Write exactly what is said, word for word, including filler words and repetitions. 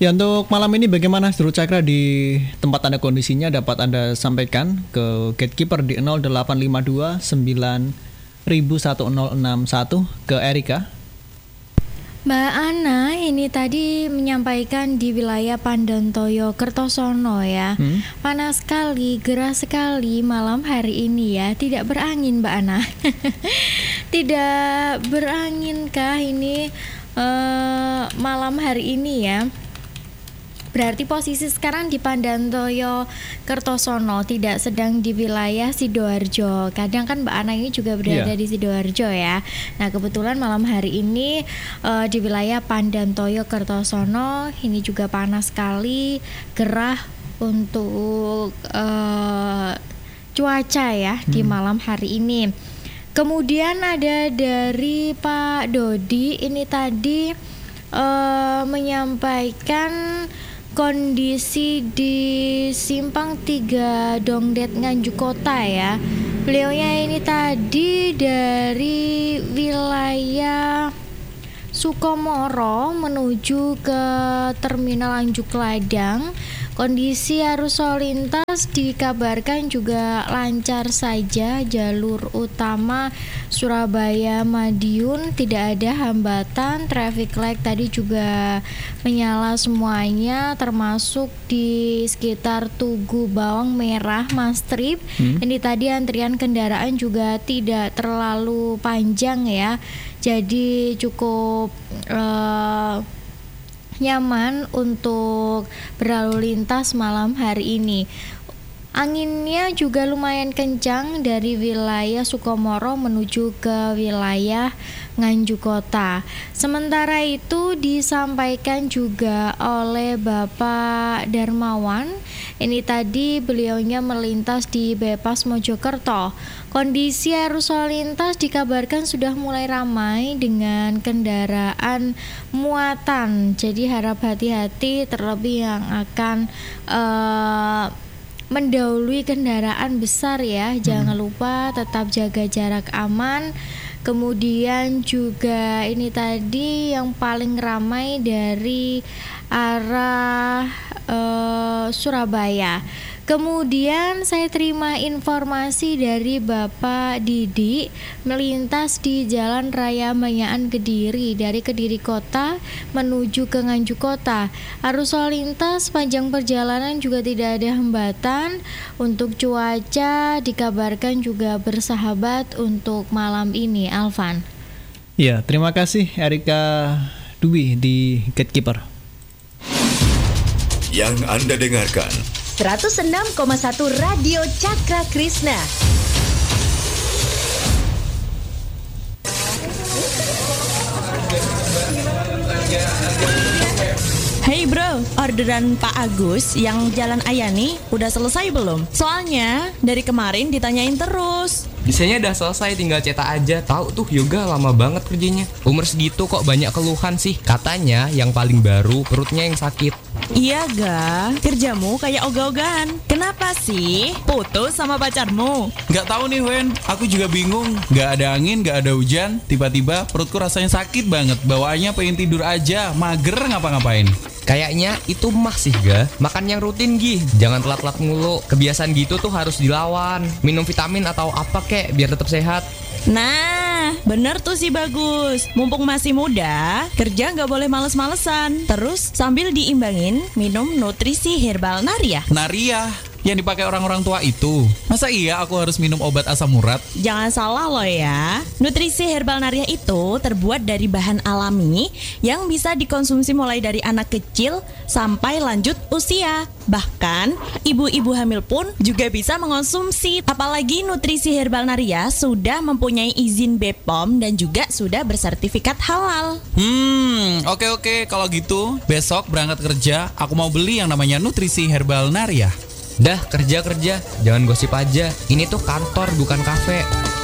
Ya, untuk malam ini bagaimana Seluruh Cakra di tempat Anda kondisinya dapat Anda sampaikan ke gatekeeper di nol delapan lima dua sembilan satu nol enam satu, ke Erika. Mbak Ana ini tadi menyampaikan di wilayah Pandantoyo Kertosono ya. Hmm? Panas sekali, gerah sekali malam hari ini ya. Tidak berangin Mbak Ana. Tidak beranginkah ini uh, malam hari ini ya? Berarti posisi sekarang di Pandantoyo Kertosono, tidak sedang di wilayah Sidoarjo. Kadang kan Mbak Ana ini juga berada yeah. di Sidoarjo ya. Nah kebetulan malam hari ini uh, di wilayah Pandantoyo Kertosono ini juga panas sekali, gerah untuk uh, cuaca ya hmm. di malam hari ini. Kemudian ada dari Pak Dodi ini tadi uh, menyampaikan kondisi di Simpang tiga Dongdet Nganjuk Kota ya. Beliaunya ini tadi dari wilayah Sukomoro menuju ke Terminal Anjuk Ladang. Kondisi arus lalu lintas dikabarkan juga lancar saja. Jalur utama Surabaya Madiun tidak ada hambatan. Traffic light tadi juga menyala semuanya, termasuk di sekitar Tugu Bawang Merah Mastrip. hmm. Ini tadi antrian kendaraan juga tidak terlalu panjang ya, jadi cukup uh, nyaman untuk berlalu lintas malam hari ini. Anginnya juga lumayan kencang dari wilayah Sukomoro menuju ke wilayah Nganjuk Kota. Sementara itu disampaikan juga oleh Bapak Darmawan. Ini tadi beliaunya melintas di Bypass Mojokerto. Kondisi arus lalu lintas dikabarkan sudah mulai ramai dengan kendaraan muatan. Jadi harap hati-hati terlebih yang akan uh, mendahului kendaraan besar ya. Jangan hmm. lupa tetap jaga jarak aman. Kemudian juga ini tadi yang paling ramai dari arah uh, Surabaya. Kemudian saya terima informasi dari Bapak Didi melintas di Jalan Raya Mayaan Kediri dari Kediri Kota menuju ke Nganjuk Kota. Arus lalu lintas panjang perjalanan juga tidak ada hambatan. Untuk cuaca dikabarkan juga bersahabat untuk malam ini, Alvan. Ya, terima kasih Erika Dwi di Gatekeeper. Yang Anda dengarkan seratus enam koma satu Radio Cakra Krishna. Hey bro, orderan Pak Agus yang Jalan Ayani udah selesai belum? Soalnya dari kemarin ditanyain terus. Desainnya udah selesai, tinggal cetak aja. Tahu tuh yoga lama banget kerjanya. Umur segitu kok banyak keluhan sih. Katanya yang paling baru perutnya yang sakit. Iya ga, kerjamu kayak ogah-ogahan. Kenapa sih? Putus sama pacarmu? Gak tahu nih Wen, aku juga bingung. Gak ada angin, gak ada hujan. Tiba-tiba perutku rasanya sakit banget. Bawaannya pengen tidur aja, mager ngapa-ngapain. Kayaknya itu mah sih ga. Makan yang rutin Gi, jangan telat-telat mulu. Kebiasaan gitu tuh harus dilawan. Minum vitamin atau apa kek biar tetap sehat. Nah, bener tuh sih Bagus. Mumpung masih muda, kerja gak boleh males-malesan. Terus sambil diimbangin minum nutrisi herbal Naria. Naria? Yang dipakai orang-orang tua itu? Masa iya aku harus minum obat asam urat? Jangan salah loh ya. Nutrisi herbal Naria itu terbuat dari bahan alami yang bisa dikonsumsi mulai dari anak kecil sampai lanjut usia. Bahkan ibu-ibu hamil pun juga bisa mengonsumsi. Apalagi nutrisi herbal Naria sudah mempunyai izin B P O M dan juga sudah bersertifikat halal. Hmm, oke oke kalau gitu besok berangkat kerja aku mau beli yang namanya nutrisi herbal Naria. Dah kerja-kerja, jangan gosip aja. Ini tuh kantor bukan kafe.